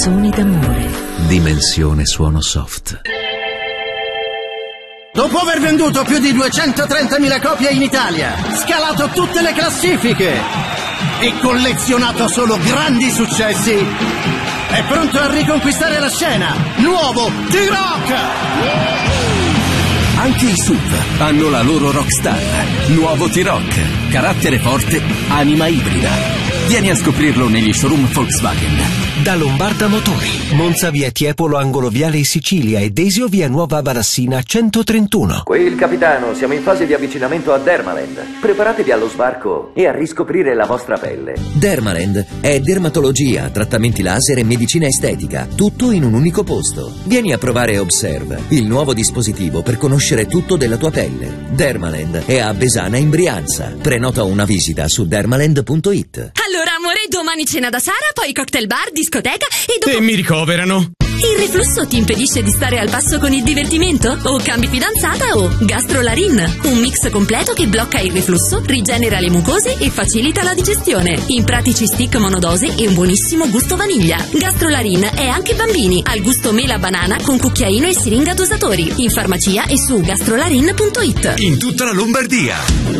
Canzoni d'amore. Dimensione suono soft. Dopo aver venduto più di 230.000 copie in Italia, scalato tutte le classifiche e collezionato solo grandi successi, è pronto a riconquistare la scena. Nuovo T-Rock! Anche i SUV hanno la loro rockstar. Nuovo T-Rock. Carattere forte, anima ibrida. Vieni a scoprirlo negli showroom Volkswagen. Da Lombarda Motori, Monza via Tiepolo angolo viale Sicilia e Desio via Nuova Varassina 131. Qui il capitano, siamo in fase di avvicinamento a Dermaland. Preparatevi allo sbarco e a riscoprire la vostra pelle. Dermaland è dermatologia, trattamenti laser e medicina estetica, tutto in un unico posto. Vieni a provare Observe, il nuovo dispositivo per conoscere tutto della tua pelle. Dermaland è a Besana in Brianza. Prenota una visita su dermaland.it. Allora, amore, domani cena da Sara, poi cocktail bar, discoteca e dopo... E mi ricoverano. Il reflusso ti impedisce di stare al passo con il divertimento? O cambi fidanzata o Gastrolarin, un mix completo che blocca il reflusso, rigenera le mucose e facilita la digestione. In pratici stick monodose e un buonissimo gusto vaniglia. Gastrolarin è anche bambini, al gusto mela banana con cucchiaino e siringa dosatori. In farmacia e su gastrolarin.it. In tutta la Lombardia.